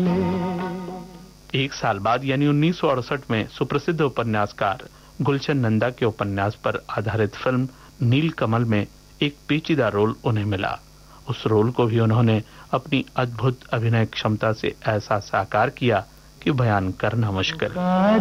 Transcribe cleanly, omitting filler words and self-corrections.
एक साल बाद यानी 1968 में सुप्रसिद्ध उपन्यासकार गुलशन नंदा के उपन्यास पर आधारित फिल्म नीलकमल में एक पेचीदा रोल उन्हें मिला। उस रोल को भी उन्होंने अपनी अद्भुत अभिनय क्षमता से ऐसा साकार किया कि बयान करना मुश्किल।